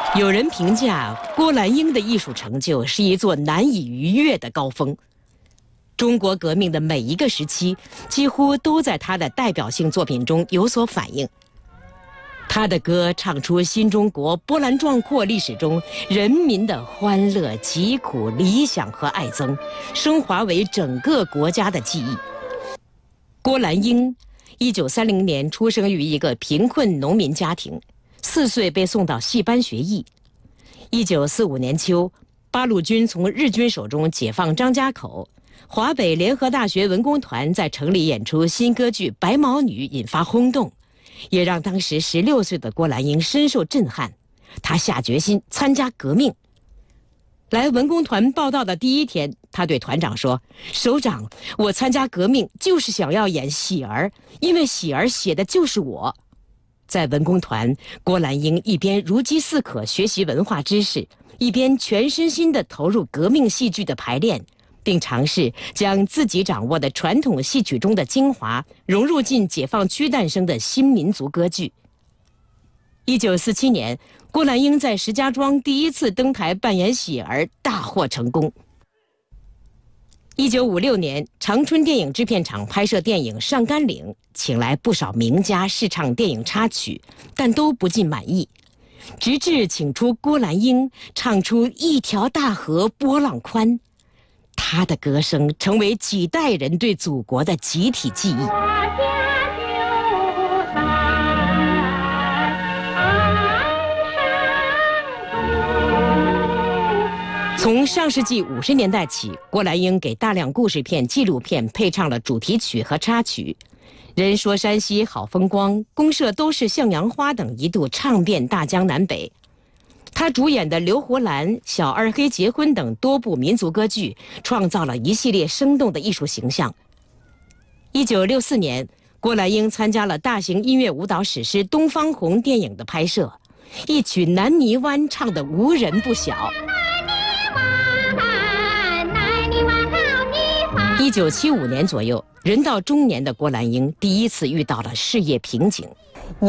有人评价郭兰英的艺术成就是一座难以逾越的高峰。中国革命的每一个时期，几乎都在她的代表性作品中有所反映。她的歌唱出新中国波澜壮阔历史中人民的欢乐、疾苦、理想和爱憎，升华为整个国家的记忆。郭兰英1930年出生于一个贫困农民家庭，4岁被送到戏班学艺。1945年秋，八路军从日军手中解放张家口，华北联合大学文工团在城里演出新歌剧《白毛女》，引发轰动，也让当时16岁的郭兰英深受震撼。她下决心参加革命。来文工团报道的第一天，他对团长说：“首长，我参加革命就是想要演喜儿，因为喜儿写的就是我。”在文工团，郭兰英一边如饥似渴学习文化知识，一边全身心地投入革命戏剧的排练，并尝试将自己掌握的传统戏曲中的精华融入进解放区诞生的新民族歌剧。1947年，郭兰英在石家庄第一次登台扮演喜儿，大获成功。1956年，长春电影制片厂拍摄电影《上甘岭》，请来不少名家试唱电影插曲，但都不尽满意。直至请出郭兰英，唱出一条大河波浪宽，她的歌声成为几代人对祖国的集体记忆。从上世纪50年代起，郭兰英给大量故事片、纪录片配唱了主题曲和插曲。人说山西好风光，公社都是向阳花等一度唱遍大江南北。他主演的《刘胡兰》《小二黑结婚》等多部民族歌剧，创造了一系列生动的艺术形象。1964年，郭兰英参加了大型音乐舞蹈史诗《东方红》电影的拍摄，一曲《南泥湾》唱得无人不晓。1975年左右，人到中年的郭兰英第一次遇到了事业瓶颈。 一